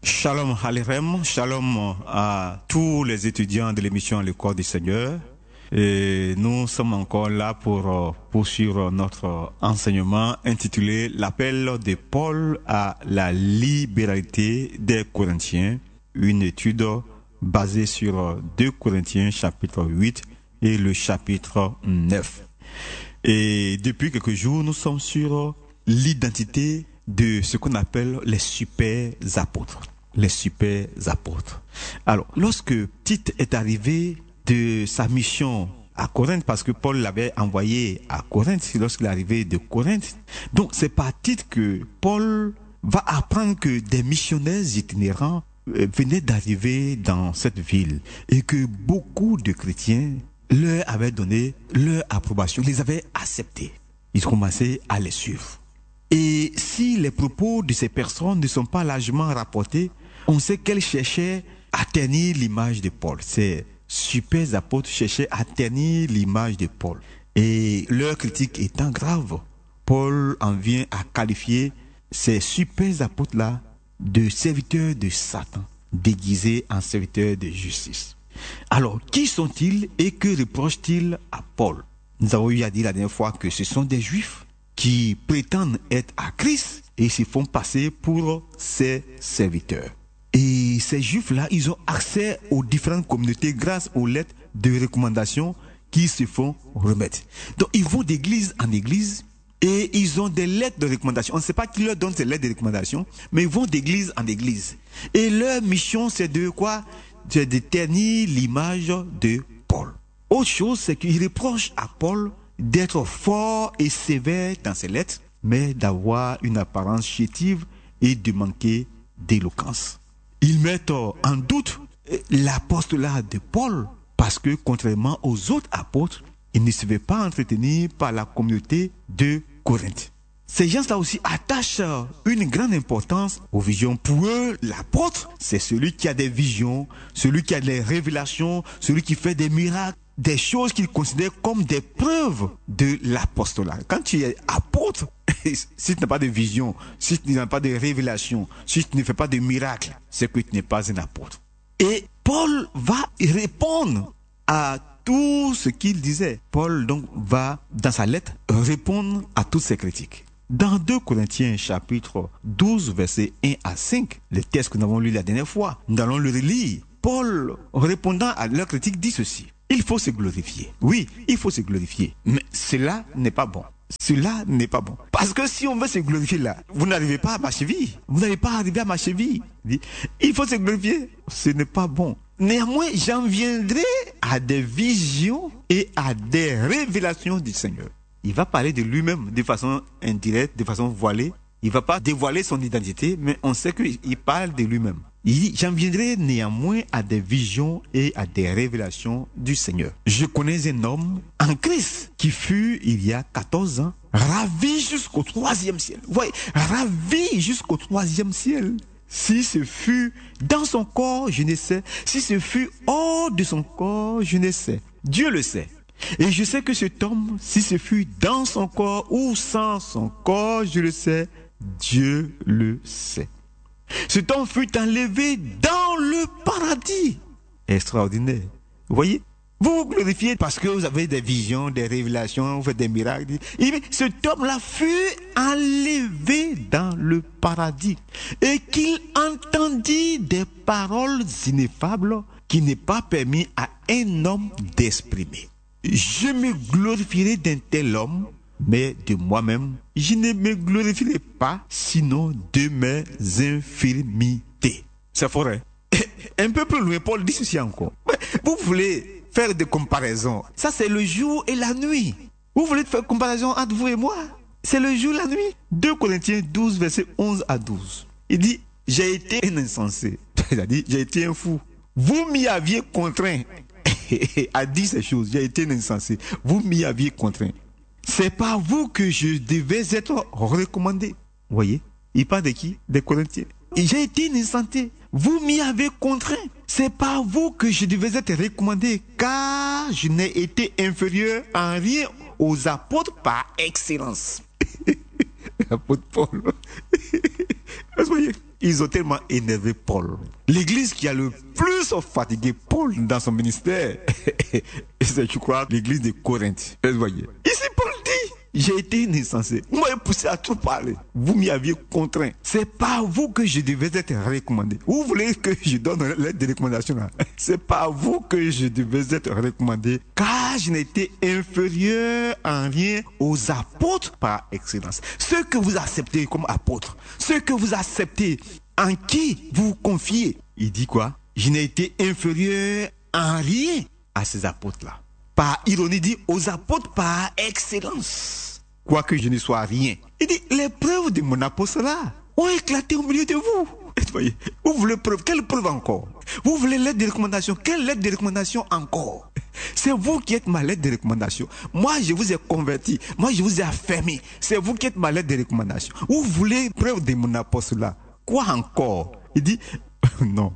Shalom Halirem, shalom à tous les étudiants de l'émission Le Corps du Seigneur. Et nous sommes encore là pour poursuivre notre enseignement intitulé L'appel de Paul à la libéralité des Corinthiens, une étude basée sur 2 Corinthiens chapitre 8 et le chapitre 9. Et depuis quelques jours, nous sommes sur l'identité de ce qu'on appelle les super apôtres. Les super apôtres. Alors, lorsque Tite est arrivé de sa mission à Corinthe, parce que Paul l'avait envoyé à Corinthe, lorsqu'il est arrivé de Corinthe, donc c'est par Tite que Paul va apprendre que des missionnaires itinérants venaient d'arriver dans cette ville et que beaucoup de chrétiens leur avaient donné leur approbation, les avaient acceptés. Ils commençaient à les suivre. Et si les propos de ces personnes ne sont pas largement rapportés, on sait qu'elles cherchaient à ternir l'image de Paul. Ces super apôtres cherchaient à ternir l'image de Paul. Et leur critique étant grave, Paul en vient à qualifier ces super apôtres-là de serviteurs de Satan, déguisés en serviteurs de justice. Alors, qui sont-ils et que reprochent-ils à Paul? Nous avons eu à dire la dernière fois que ce sont des juifs qui prétendent être à Christ et se font passer pour ses serviteurs. Et ces juifs-là, ils ont accès aux différentes communautés grâce aux lettres de recommandation qui se font remettre. Donc, ils vont d'église en église et ils ont des lettres de recommandation. On ne sait pas qui leur donne ces lettres de recommandation, mais ils vont d'église en église. Et leur mission, c'est de quoi? C'est de ternir l'image de Paul. Autre chose, c'est qu'ils reprochent à Paul d'être fort et sévère dans ses lettres, mais d'avoir une apparence chétive et de manquer d'éloquence. Ils mettent en doute l'apostolat de Paul, parce que contrairement aux autres apôtres, il ne se fait pas entretenir par la communauté de Corinthe. Ces gens-là aussi attachent une grande importance aux visions. Pour eux, l'apôtre, c'est celui qui a des visions, celui qui a des révélations, celui qui fait des miracles, des choses qu'ils considèrent comme des preuves de l'apostolat. Quand tu es apôtre, si tu n'as pas de vision, si tu n'as pas de révélation, si tu ne fais pas de miracles, c'est que tu n'es pas un apôtre. Et Paul va répondre à tout ce qu'il disait. Paul donc va, dans sa lettre, répondre à toutes ces critiques. Dans 2 Corinthiens chapitre 12, versets 1 à 5, le texte que nous avons lu la dernière fois, nous allons le relire. Paul, répondant à leurs critiques, dit ceci. Il faut se glorifier. Oui, il faut se glorifier. Mais cela n'est pas bon. Cela n'est pas bon. Parce que si on veut se glorifier là, vous n'arrivez pas à ma cheville. Vous n'allez pas arriver à ma cheville. Il faut se glorifier. Ce n'est pas bon. Néanmoins, j'en viendrai à des visions et à des révélations du Seigneur. Il va parler de lui-même de façon indirecte, de façon voilée. Il ne va pas dévoiler son identité, mais on sait qu'il parle de lui-même. Il dit, j'en viendrai néanmoins à des visions et à des révélations du Seigneur. Je connais un homme en Christ qui fut, il y a 14 ans, ravi jusqu'au 3e ciel. Vous voyez, ravi jusqu'au 3e ciel. Si ce fut dans son corps, je ne sais. Si ce fut hors de son corps, je ne sais. Dieu le sait. Et je sais que cet homme, si ce fut dans son corps ou sans son corps, je le sais, Dieu le sait. Cet homme fut enlevé dans le paradis. Extraordinaire. Vous voyez? Vous vous glorifiez parce que vous avez des visions, des révélations, vous faites des miracles. Et cet homme-là fut enlevé dans le paradis. Et qu'il entendit des paroles ineffables qui n'est pas permis à un homme d'exprimer. Je me glorifierai d'un tel homme, mais de moi-même, je ne me glorifierai pas, sinon de mes infirmités. C'est fort, hein? Un peu plus loin, Paul dit ceci encore. Vous voulez faire des comparaisons. Ça, c'est le jour et la nuit. Vous voulez faire comparaison entre vous et moi? C'est le jour et la nuit. 2 Corinthiens 12, versets 11 à 12. Il dit, j'ai été un insensé. C'est-à-dire, j'ai été un fou. Vous m'y aviez contraint à dire ces choses. J'ai été un insensé. Vous m'y aviez contraint. C'est par vous que je devais être recommandé. Vous voyez? Il parle de qui? Des Corinthiens. J'ai été un insensé. Vous m'y avez contraint. C'est par vous que je devais être recommandé, car je n'ai été inférieur en rien aux apôtres par excellence. L'apôtre Paul. Vous voyez? Ils ont tellement énervé Paul. L'église qui a le plus fatigué Paul dans son ministère, c'est, je crois, l'église de Corinthe. Vous voyez. Ici, Paul dit, j'ai été insensé. Vous m'avez poussé à trop parler. Vous m'y aviez contraint. C'est pas vous que je devais être recommandé. Vous voulez que je donne une lettre de recommandation là? C'est pas vous que je devais être recommandé, car je n'étais inférieur en rien aux apôtres par excellence. Ceux que vous acceptez comme apôtres, ceux que vous acceptez, en qui vous confiez. Il dit quoi? Je n'ai été inférieur en rien à ces apôtres-là. Par ironie, il dit aux apôtres par excellence. Quoique je ne sois rien. Il dit, les preuves de mon apostolat ont éclaté au milieu de vous. Voyez, vous voulez preuve? Quelle preuve encore? Vous voulez lettre de recommandation? Quelle lettre de recommandation encore? C'est vous qui êtes ma lettre de recommandation. Moi, je vous ai converti. Moi, je vous ai affermi. C'est vous qui êtes ma lettre de recommandation. Vous voulez preuve de mon apostolat? Quoi encore? Il dit, non.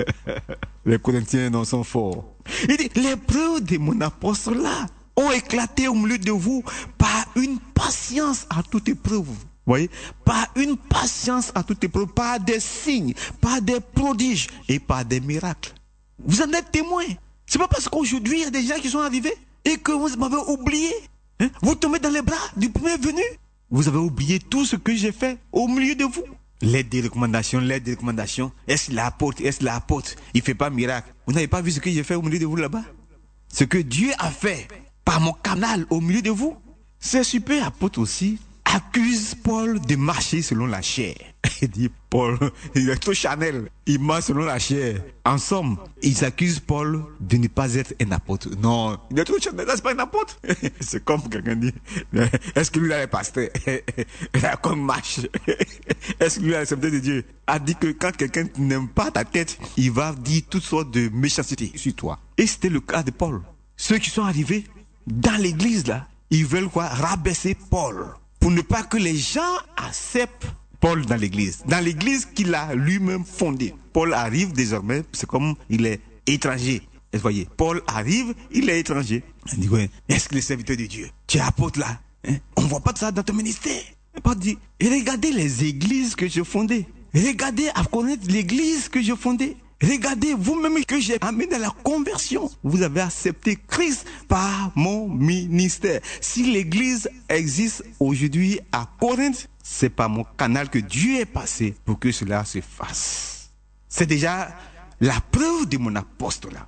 Les Corinthiens non sont forts. Il dit, les preuves de mon apostolat ont éclaté au milieu de vous par une patience à toute épreuve. Vous voyez, par une patience à toute épreuve, par des signes, par des prodiges et par des miracles. Vous en êtes témoins. C'est pas parce qu'aujourd'hui il y a des gens qui sont arrivés et que vous m'avez oublié. Hein? Vous tombez dans les bras du premier venu. Vous avez oublié tout ce que j'ai fait au milieu de vous. L'aide de recommandation, l'aide de recommandation. Est-ce l'apôtre? Est-ce l'apôtre? Il ne fait pas miracle. Vous n'avez pas vu ce que j'ai fait au milieu de vous là-bas? Ce que Dieu a fait par mon canal au milieu de vous. Ces super apôtres aussi accusent Paul de marcher selon la chair. Il dit, Paul, il est trop charnel. Il marche selon la chair. En somme, ils accusent Paul de ne pas être un apôtre. Non, il est trop charnel, c'est pas un apôtre. C'est comme quelqu'un dit, est-ce que lui là est pasteur? Il a comme marche. Est-ce que lui a accepté de Dieu? A dit que quand quelqu'un n'aime pas ta tête, il va dire toutes sortes de méchanceté sur toi. Et c'était le cas de Paul. Ceux qui sont arrivés dans l'église là, ils veulent quoi? Rabaisser Paul. Pour ne pas que les gens acceptent Paul dans l'église qu'il a lui-même fondée. Paul arrive désormais, c'est comme il est étranger. Vous voyez, Paul arrive, il est étranger. Il dit, ouais, est-ce que le serviteur de Dieu, tu es apôtre là, hein? On ne voit pas de ça dans ton ministère. Paul dit, regardez les églises que j'ai fondées. Regardez à connaître l'église que j'ai fondée. Regardez vous-même que j'ai amené à la conversion. Vous avez accepté Christ par mon ministère. Si l'église existe aujourd'hui à Corinthe, c'est par mon canal que Dieu est passé pour que cela se fasse. C'est déjà la preuve de mon apostolat.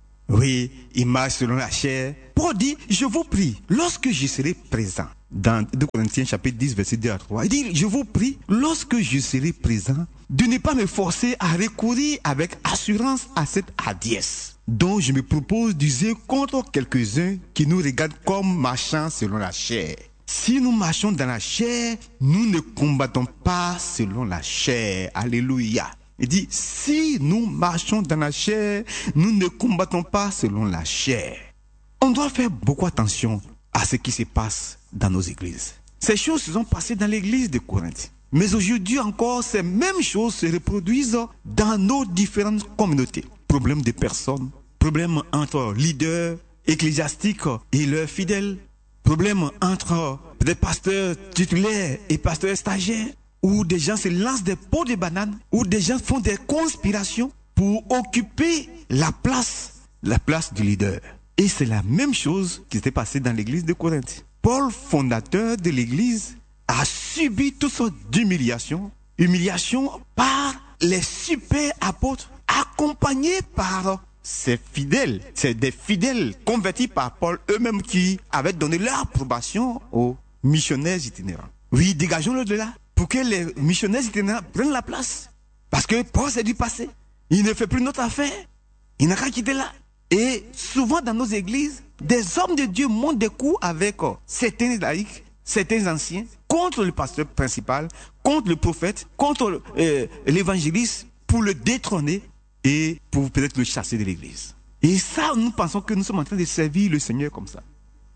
Oui, il marche selon la chair. Paul dit, je vous prie, lorsque je serai présent. Dans 2 Corinthiens chapitre 10, verset 2 à 3. Il dit, je vous prie, lorsque je serai présent, de ne pas me forcer à recourir avec assurance à cette hardiesse, dont je me propose d'user contre quelques-uns qui nous regardent comme marchant selon la chair. Si nous marchons dans la chair, nous ne combattons pas selon la chair. Alléluia. Il dit, si nous marchons dans la chair, nous ne combattons pas selon la chair. On doit faire beaucoup attention à ce qui se passe dans nos églises. Ces choses se sont passées dans l'église de Corinthe. Mais aujourd'hui encore, ces mêmes choses se reproduisent dans nos différentes communautés. Problèmes de personnes, problèmes entre leaders ecclésiastiques et leurs fidèles, problèmes entre des pasteurs titulaires et pasteurs stagiaires, où des gens se lancent des pots de bananes, où des gens font des conspirations pour occuper la place du leader. Et c'est la même chose qui s'était passée dans l'église de Corinthe. Paul, fondateur de l'église, a subi toutes sortes d'humiliations. Humiliations par les super apôtres, accompagnés par ses fidèles. C'est des fidèles convertis par Paul eux-mêmes qui avaient donné leur approbation aux missionnaires itinérants. Oui, dégageons-le de là pour que les missionnaires itinérants prennent la place. Parce que Paul s'est dû passer. Il ne fait plus notre affaire. Il n'a qu'à quitter là. Et souvent dans nos églises, des hommes de Dieu montent des coups avec certains laïcs, certains anciens, contre le pasteur principal, contre le prophète, contre l'évangéliste, pour le détrôner et pour peut-être le chasser de l'église. Et ça, nous pensons que nous sommes en train de servir le Seigneur comme ça.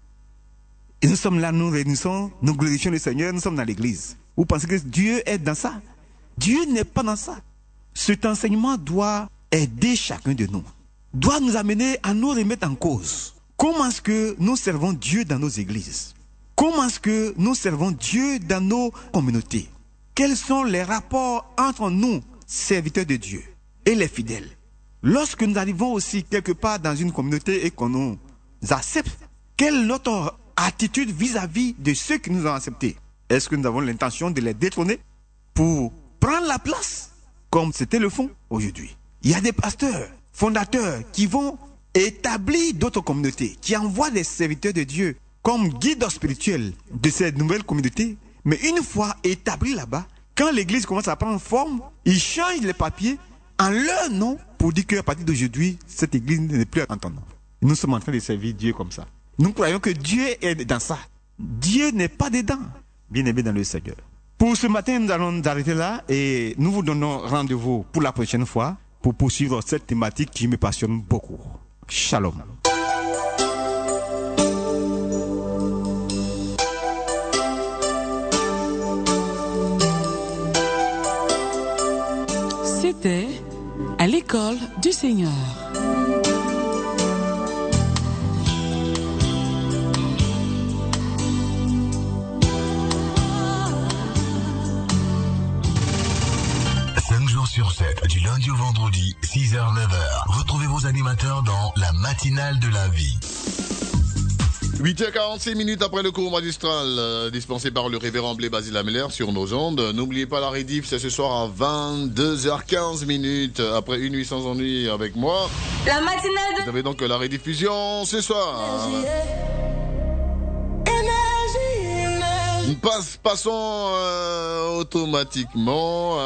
Et nous sommes là, nous réunissons, nous glorifions le Seigneur, nous sommes dans l'église. Vous pensez que Dieu est dans ça? Dieu n'est pas dans ça. Cet enseignement doit aider chacun de nous, doit nous amener à nous remettre en cause. Comment est-ce que nous servons Dieu dans nos églises? Comment est-ce que nous servons Dieu dans nos communautés? quels sont les rapports entre nous, serviteurs de Dieu, et les fidèles. Lorsque nous arrivons aussi quelque part dans une communauté et qu'on nous accepte, quelle est notre attitude vis-à-vis de ceux qui nous ont acceptés? Est-ce que nous avons l'intention de les détrôner pour prendre la place, comme c'était le fond aujourd'hui? Il y a des pasteurs, fondateurs qui vont établir d'autres communautés, qui envoient des serviteurs de Dieu comme guides spirituels de ces nouvelles communautés. Mais une fois établis là-bas, quand l'église commence à prendre forme, ils changent les papiers en leur nom pour dire qu'à partir d'aujourd'hui, cette église n'est plus en ton nom. Nous sommes en train de servir Dieu comme ça. Nous croyons que Dieu est dans ça. Dieu n'est pas dedans, bien-aimé dans le Seigneur. Pour ce matin, nous allons nous arrêter là et nous vous donnons rendez-vous pour la prochaine fois pour poursuivre cette thématique qui me passionne beaucoup. Shalom. C'était à l'école du Seigneur. Sur 7, du lundi au vendredi, 6h, 9h. Retrouvez vos animateurs dans la matinale de la vie. 8h46 après le cours magistral dispensé par le révérend Blé Basile Ameller sur nos ondes. N'oubliez pas la rediff, c'est ce soir à 22h15 après une nuit sans ennui avec moi. La matinale de... Vous avez donc la rediffusion ce soir. Passons automatiquement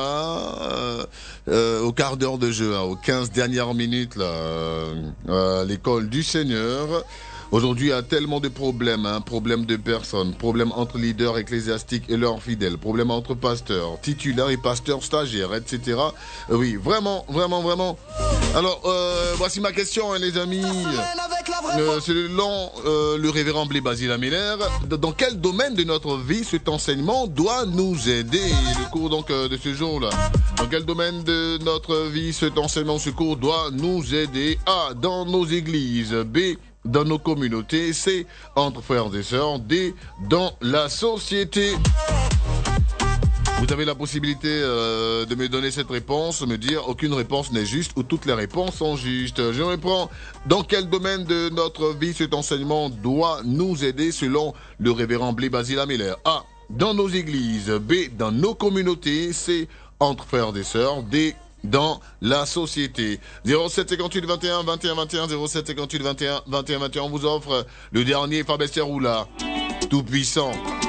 au quart d'heure de jeu, aux 15 dernières minutes à l'école du Seigneur. Aujourd'hui, il y a tellement de problèmes, problèmes de personnes, problèmes entre leaders ecclésiastiques et leurs fidèles, problèmes entre pasteurs, titulaires et pasteurs stagiaires, etc. Oui, vraiment. Alors, voici ma question, les amis. Selon le révérend Blé Basile Ameller, dans quel domaine de notre vie cet enseignement doit nous aider? Le cours donc de ce jour-là. Dans quel domaine de notre vie cet enseignement, ce cours doit nous aider? A. Dans nos églises. B. Dans nos communautés. C. Entre frères et sœurs. D. Dans la société. Vous avez la possibilité de me donner cette réponse, me dire aucune réponse n'est juste ou toutes les réponses sont justes. Je reprends. Dans quel domaine de notre vie cet enseignement doit nous aider selon le révérend Blé Basile Ameller? A. Dans nos églises. B. Dans nos communautés. C. Entre frères et sœurs. D. Dans la société. 07 58 21 21 21 07 58 21 21 21. On vous offre le dernier Faber Ceroula, tout puissant.